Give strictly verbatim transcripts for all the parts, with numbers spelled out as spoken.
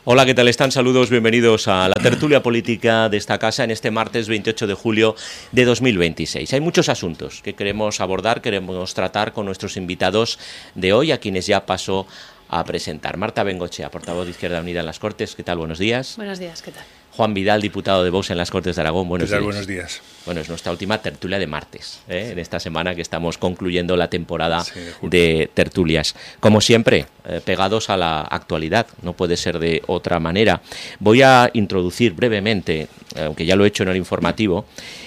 Hola, ¿qué tal están? Saludos, bienvenidos a la tertulia política de esta casa en este martes veintiocho de julio de dos mil veintiséis. Hay muchos asuntos que queremos abordar, queremos tratar con nuestros invitados de hoy, a quienes ya paso a presentar. Marta Bengochea, portavoz de Izquierda Unida en las Cortes. ¿Qué tal? Buenos días. Buenos días, ¿qué tal? Juan Vidal, diputado de Vox en las Cortes de Aragón. Buenos ¿Qué tal? días. Buenos días. Bueno, es nuestra última tertulia de martes, ¿eh? en esta semana que estamos concluyendo la temporada sí, de tertulias. Como siempre, eh, pegados a la actualidad, no puede ser de otra manera. Voy a introducir brevemente, aunque ya lo he hecho en el informativo,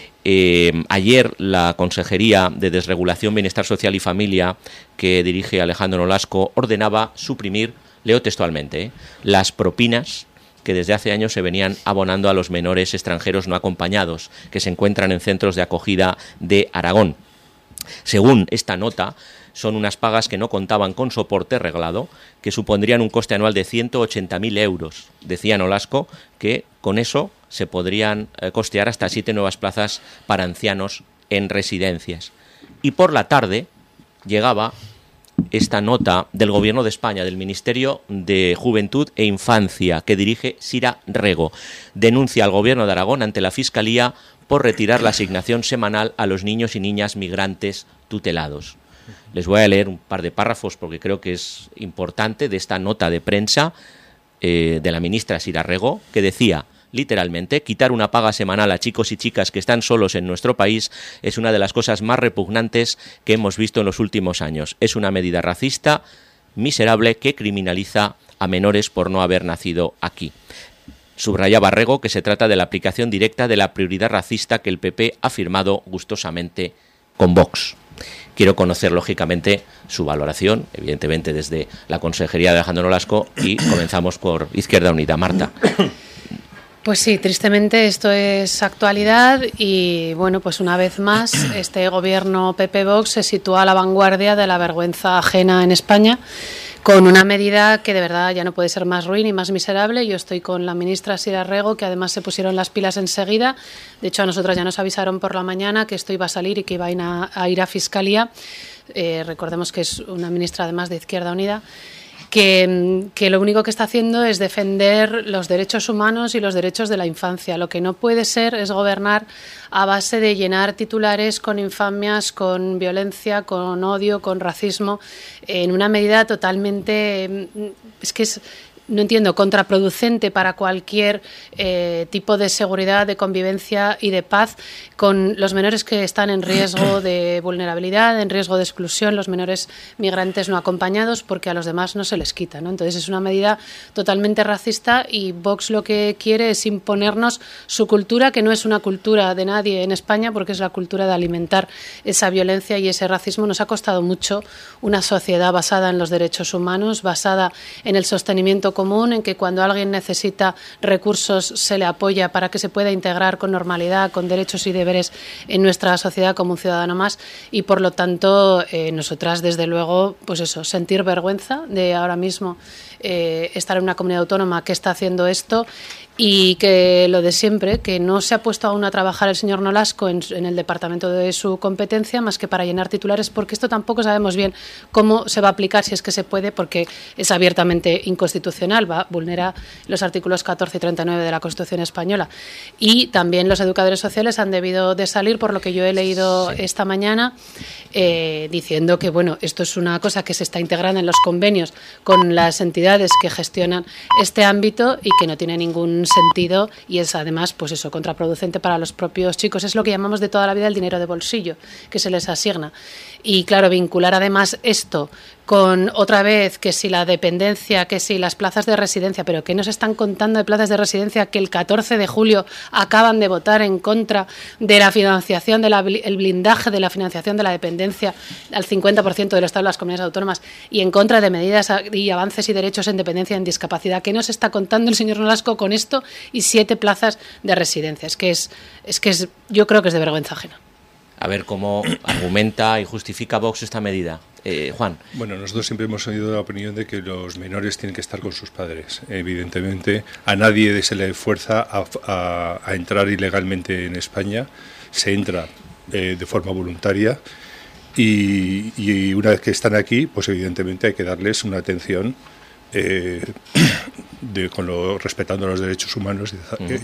eh, ayer la Consejería de Desregulación, Bienestar Social y Familia, que dirige Alejandro Nolasco, ordenaba suprimir, leo textualmente, ¿eh? las propinas que desde hace años se venían abonando a los menores extranjeros no acompañados que se encuentran en centros de acogida de Aragón. Según esta nota, son unas pagas que no contaban con soporte reglado, que supondrían un coste anual de ciento ochenta mil euros. Decía Nolasco que con eso se podrían costear hasta siete nuevas plazas para ancianos en residencias. Y por la tarde llegaba esta nota del Gobierno de España, del Ministerio de Juventud e Infancia, que dirige Sira Rego. Denuncia al Gobierno de Aragón ante la Fiscalía por retirar la asignación semanal a los niños y niñas migrantes tutelados. Les voy a leer un par de párrafos porque creo que es importante de esta nota de prensa eh, de la ministra Sira Rego, que decía: literalmente, quitar una paga semanal a chicos y chicas que están solos en nuestro país es una de las cosas más repugnantes que hemos visto en los últimos años. Es una medida racista, miserable, que criminaliza a menores por no haber nacido aquí. Subrayaba Rego que se trata de la aplicación directa de la prioridad racista que el P P ha firmado gustosamente con Vox. Quiero conocer, lógicamente, su valoración, evidentemente desde la Consejería de Alejandro Nolasco, y comenzamos por Izquierda Unida. Marta. Pues sí, tristemente esto es actualidad y, bueno, pues una vez más este gobierno P P-Vox se sitúa a la vanguardia de la vergüenza ajena en España con una medida que de verdad ya no puede ser más ruin y más miserable. Yo estoy con la ministra Sira Rego, que además se pusieron las pilas enseguida. De hecho, a nosotras ya nos avisaron por la mañana que esto iba a salir y que iba a ir a, a, ir a Fiscalía. Eh, recordemos que es una ministra además de Izquierda Unida. Que, que lo único que está haciendo es defender los derechos humanos y los derechos de la infancia. Lo que no puede ser es gobernar a base de llenar titulares con infamias, con violencia, con odio, con racismo, en una medida totalmente... Es que es... no entiendo, contraproducente para cualquier eh, tipo de seguridad, de convivencia y de paz con los menores que están en riesgo de vulnerabilidad, en riesgo de exclusión, los menores migrantes no acompañados, porque a los demás no se les quita, ¿no? Entonces es una medida totalmente racista y Vox lo que quiere es imponernos su cultura, que no es una cultura de nadie en España, porque es la cultura de alimentar esa violencia y ese racismo. Nos ha costado mucho una sociedad basada en los derechos humanos, basada en el sostenimiento común, en que cuando alguien necesita recursos se le apoya para que se pueda integrar con normalidad, con derechos y deberes en nuestra sociedad como un ciudadano más, y por lo tanto eh, nosotras desde luego, pues eso, sentir vergüenza de ahora mismo eh, estar en una comunidad autónoma que está haciendo esto. Y que lo de siempre, que no se ha puesto aún a trabajar el señor Nolasco en, en el departamento de su competencia más que para llenar titulares, porque esto tampoco sabemos bien cómo se va a aplicar, si es que se puede, porque es abiertamente inconstitucional, va, vulnera los artículos catorce y treinta y nueve de la Constitución española. Y también los educadores sociales han debido de salir, por lo que yo he leído sí. esta mañana, eh, diciendo que bueno, esto es una cosa que se está integrando en los convenios con las entidades que gestionan este ámbito y que no tiene ningún sentido y es además pues eso, contraproducente para los propios chicos. Es lo que llamamos de toda la vida el dinero de bolsillo que se les asigna. Y claro, vincular además esto con otra vez que si la dependencia, que si las plazas de residencia, pero ¿qué nos están contando de plazas de residencia que el catorce de julio acaban de votar en contra de la financiación, de la, el blindaje de la financiación de la dependencia al cincuenta por ciento del Estado de las comunidades autónomas y en contra de medidas y avances y derechos en dependencia y en discapacidad? ¿Qué nos está contando el señor Nolasco con esto y siete plazas de residencia? Es que es, es que es, yo creo que es de vergüenza ajena. A ver cómo argumenta y justifica Vox esta medida. Eh, Juan. Bueno, nosotros siempre hemos oído la opinión de que los menores tienen que estar con sus padres. Evidentemente, a nadie se le fuerza a, a, a entrar ilegalmente en España. Se entra eh, de forma voluntaria y, y una vez que están aquí, pues evidentemente hay que darles una atención eh, de, con lo, respetando los derechos humanos y, uh-huh.